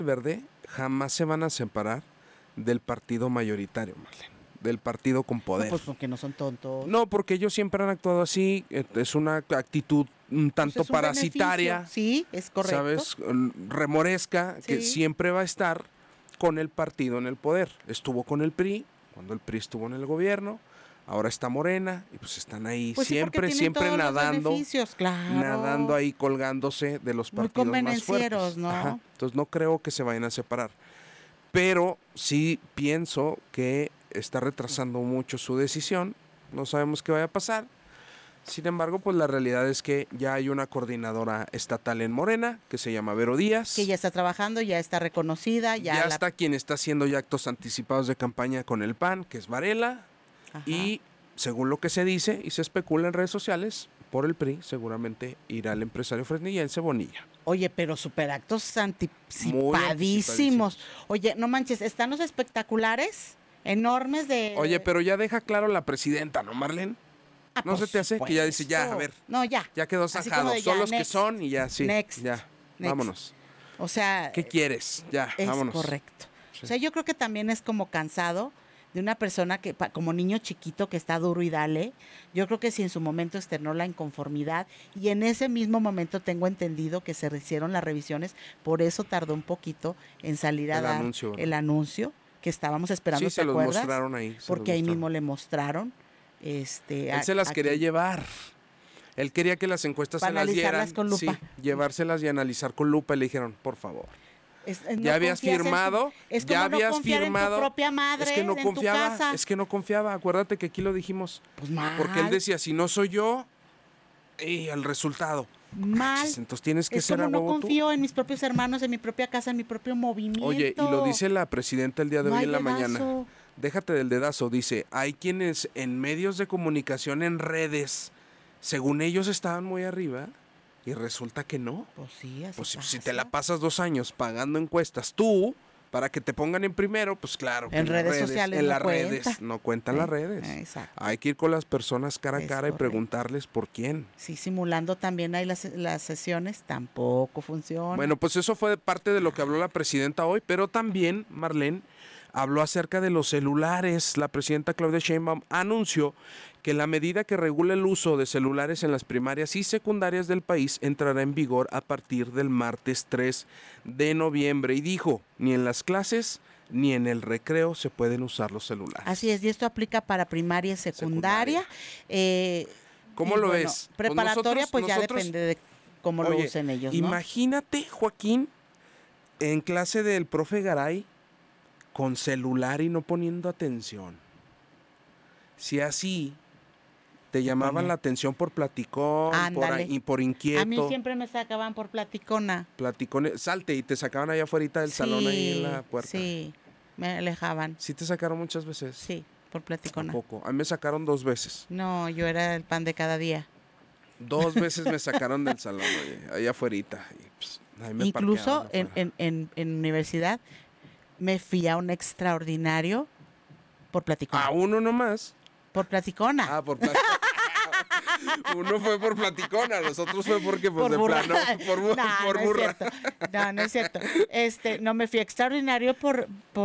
Verde jamás se van a separar del partido mayoritario, Marlene, del partido con poder. No, pues porque no son tontos. No, porque ellos siempre han actuado así, es una actitud un tanto Pues es un parasitaria. beneficio. Sí, es correcto. ¿Sabes? Remoresca, Sí. que siempre va a estar con el partido en el poder. Estuvo con el PRI, cuando el PRI estuvo en el gobierno, ahora está Morena, y pues están ahí Pues sí, siempre todos nadando. Los beneficios, claro. Nadando ahí, colgándose de los Muy partidos más convenencieros, fuertes. ¿no? Ajá. Entonces no creo que se vayan a separar. Pero sí pienso que está retrasando mucho su decisión. No sabemos qué vaya a pasar. Sin embargo, pues la realidad es que ya hay una coordinadora estatal en Morena, que se llama Vero Díaz. Que ya está trabajando, ya está reconocida. Ya está quien está haciendo ya actos anticipados de campaña con el PAN, que es Varela. Ajá. Y según lo que se dice y se especula en redes sociales, por el PRI seguramente irá el empresario fresnillense Bonilla. Oye, pero superactos anticipadísimos. Oye, no manches, están los espectaculares enormes de... Oye, pero ya deja claro la presidenta, ¿no, Marlene? ¿No se te hace que ya dice, ya, a ver? No, ya. Ya quedó zanjado, son los que son y ya, sí. Next. Ya, vámonos. O sea... ¿Qué quieres? Ya, es vámonos. Correcto. Sí. O sea, yo creo que también es como cansado de una persona que, como niño chiquito que está duro y dale. Yo creo que si en su momento externó la inconformidad y en ese mismo momento tengo entendido que se hicieron las revisiones, por eso tardó un poquito en salir a dar el anuncio que estábamos esperando. Sí, se los mostraron ahí. Porque ahí mismo le mostraron. Él se las quería llevar. Él quería que las encuestas se las dieran. Con lupa. Sí, llevárselas y analizar con lupa. Y le dijeron, por favor. Ya habías firmado. Ya habías firmado. En tu propia madre, es que no confiaba. tu casa. Es que no confiaba. Acuérdate que aquí lo dijimos. Pues mal. Porque él decía, si no soy yo, el resultado. Mal. Entonces tienes que es ser como a huevo no confío tú. en mis propios hermanos, en mi propia casa, en mi propio movimiento. Oye, y lo dice la presidenta el día de hoy en la dedazo. mañana. Déjate del dedazo, dice, hay quienes en medios de comunicación, en redes, según ellos estaban muy arriba, y resulta que no. Pues sí, así pues pasa. Si te la pasas 2 años pagando encuestas tú, para que te pongan en primero, pues claro. Que en redes sociales en no las cuenta. redes, no cuentan las redes. Exacto. Hay que ir con las personas cara a cara y preguntarles por quién. Sí, simulando también ahí las sesiones, tampoco funciona. Bueno, pues eso fue parte de lo que habló la presidenta hoy, pero también, Marlene, habló acerca de los celulares. La presidenta Claudia Sheinbaum anunció que la medida que regula el uso de celulares en las primarias y secundarias del país entrará en vigor a partir del martes 3 de noviembre. Y dijo, ni en las clases ni en el recreo se pueden usar los celulares. Así es, y esto aplica para primaria y secundaria. ¿Cómo lo ves? Preparatoria, pues ya depende de cómo lo usen ellos, ¿no? Imagínate, Joaquín, en clase del profe Garay, con celular y no poniendo atención. Si así te llamaban la atención por platicón, por inquieto. A mí siempre me sacaban por platicona. Salte y te sacaban allá afuera del salón, ahí en la puerta. Sí, me alejaban. ¿Sí te sacaron muchas veces? Sí, por platicona. Tampoco. A mí me sacaron 2 veces. No, yo era el pan de cada día. 2 veces me sacaron del salón, oye, allá afuera. Pues, incluso en universidad me fui a un extraordinario por platicona. ¿A uno nomás? Por platicona. Ah, por platicona. Uno fue por platicona, los otros fue porque pues por de burra. plano por burra. No es cierto. No me fui a extraordinario por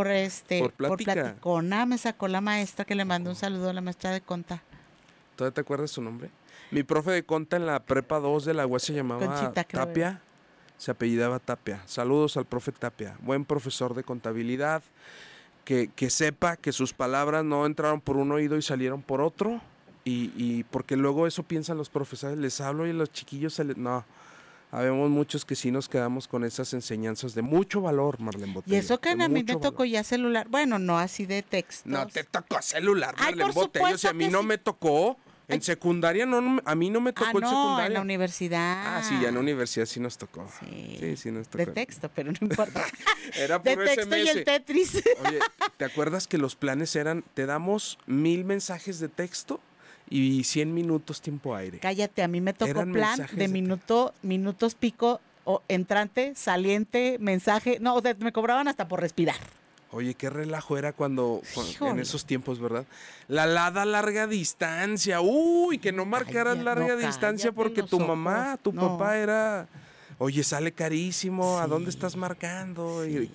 platicona, me sacó la maestra, que le mando un saludo a la maestra de conta. ¿Todavía te acuerdas su nombre? Mi profe de conta en la prepa 2 de la UAS se llamaba Conchita, Tapia. Se apellidaba Tapia. Saludos al profe Tapia, buen profesor de contabilidad, que sepa que sus palabras no entraron por un oído y salieron por otro, y porque luego eso piensan los profesores, les hablo y a los chiquillos no, habemos muchos que sí nos quedamos con esas enseñanzas de mucho valor, Marlene Botello. Y eso que a mí me tocó ya celular, bueno, no así de textos. No te tocó celular, Marlene Botello, si a mí no me tocó. En secundaria no, a mí no me tocó en secundaria. En la universidad. Ah, sí, ya en la universidad sí nos tocó. Sí nos tocó. De texto, pero no importa. Era puro de texto SMS. y el Tetris. Oye, ¿te acuerdas que los planes eran, te damos 1000 mensajes de texto y 100 minutos tiempo aire? Cállate, a mí me tocó plan de minutos pico, entrante, saliente, mensaje. No, o sea, me cobraban hasta por respirar. Oye, qué relajo era cuando en esos tiempos, ¿verdad? La larga distancia. Uy, que no marcaras larga distancia porque tu mamá, tu papá era Oye, sale carísimo, ¿a dónde Sí, estás marcando? sí.